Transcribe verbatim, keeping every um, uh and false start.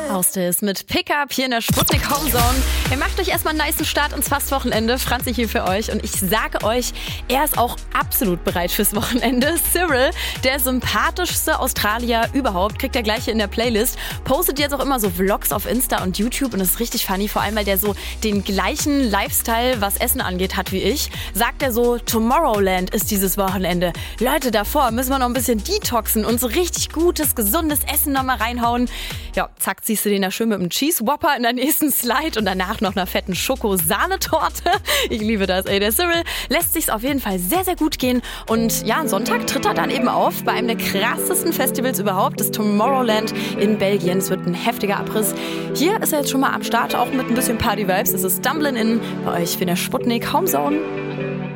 Haustils mit Pickup hier in der Sputnik Homezone. Ihr macht euch erstmal einen nicen Start ins Fastwochenende. Franzi hier für euch und ich sage euch, er ist auch absolut bereit fürs Wochenende. Cyril, der sympathischste Australier überhaupt, kriegt er gleich hier in der Playlist. Postet jetzt auch immer so Vlogs auf Insta und YouTube und das ist richtig funny, vor allem weil der so den gleichen Lifestyle, was Essen angeht, hat wie ich. Sagt er so, Tomorrowland ist dieses Wochenende. Leute, davor müssen wir noch ein bisschen detoxen und so richtig gutes, gesundes Essen nochmal reinhauen. Ja, zack, siehst du den da schön mit einem Cheese Whopper in der nächsten Slide und danach noch einer fetten Schoko-Sahnetorte. Ich liebe das, ey. Der Cyril lässt sich's auf jeden Fall sehr, sehr gut gehen. Und ja, am Sonntag tritt er dann eben auf bei einem der krassesten Festivals überhaupt, das Tomorrowland in Belgien. Es wird ein heftiger Abriss. Hier ist er jetzt schon mal am Start, auch mit ein bisschen Party-Vibes. Es ist Stumblin' In bei euch für der Sputnik Homezone.